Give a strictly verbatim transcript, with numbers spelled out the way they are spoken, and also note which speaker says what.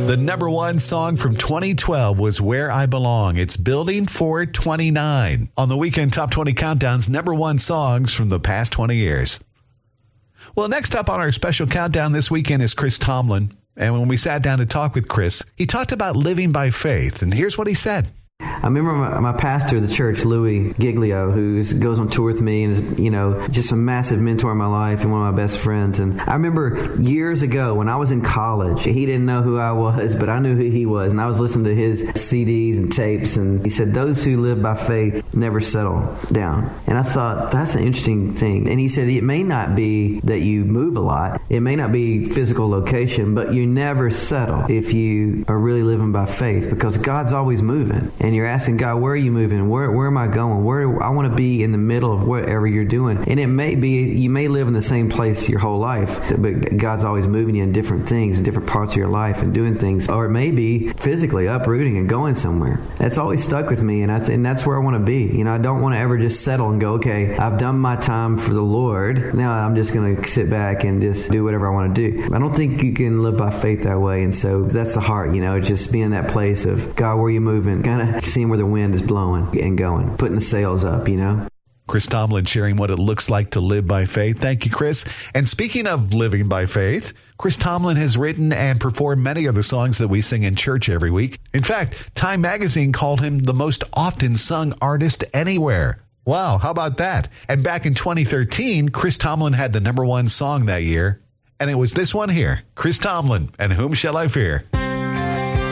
Speaker 1: The number one song from twenty twelve was Where I Belong. It's Building four twenty-nine on the Weekend Top twenty Countdown's number one songs from the past twenty years. Well, next up on our special countdown this weekend is Chris Tomlin. And when we sat down to talk with Chris, he talked about living by faith. And here's what he said.
Speaker 2: I remember my, my pastor of the church, Louis Giglio, who goes on tour with me and is, you know, just a massive mentor in my life and one of my best friends. And I remember years ago when I was in college, he didn't know who I was, but I knew who he was. And I was listening to his C Ds and tapes. And he said, those who live by faith never settle down. And I thought, that's an interesting thing. And he said, it may not be that you move a lot. It may not be physical location, but you never settle if you are really living by faith, because God's always moving. And you're asking God, where are you moving? Where where am I going? Where I want to be in the middle of whatever you're doing. And it may be, you may live in the same place your whole life, but God's always moving you in different things, in different parts of your life and doing things. Or it may be physically uprooting and going somewhere. That's always stuck with me, and I think that's where I want to be. You know, I don't want to ever just settle and go, okay, I've done my time for the Lord. Now I'm just going to sit back and just do whatever I want to do. I don't think you can live by faith that way. And so that's the heart, you know, just being in that place of, God, where are you moving? Kind of seeing where the wind is blowing and going, putting the sails up, you know.
Speaker 1: Chris Tomlin sharing what it looks like to live by faith. Thank you, Chris. And speaking of living by faith, Chris Tomlin has written and performed many of the songs that we sing in church every week. In fact, Time Magazine called him the most often sung artist anywhere. Wow, how about that? And back in twenty thirteen, Chris Tomlin had the number one song that year, and it was this one here, Chris Tomlin, And Whom Shall I Fear?